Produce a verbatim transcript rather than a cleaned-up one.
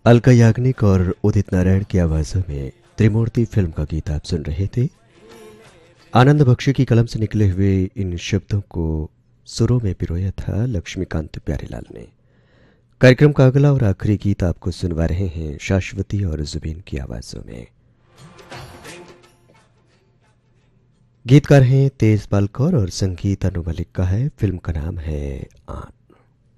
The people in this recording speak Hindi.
अलका याग्निक और उदित नारायण की आवाजों में त्रिमूर्ति फिल्म का गीत आप सुन रहे थे। आनंद बख्शी की कलम से निकले हुए इन शब्दों को सुरों में पिरोया था लक्ष्मीकांत प्यारेलाल ने। कार्यक्रम का अगला और आखिरी गीत आपको सुनवा रहे हैं शाश्वती और जुबीन की आवाजों में। गीतकार हैं तेजपाल कौर और संगीत अनु मलिक का है। फिल्म का नाम है आंख।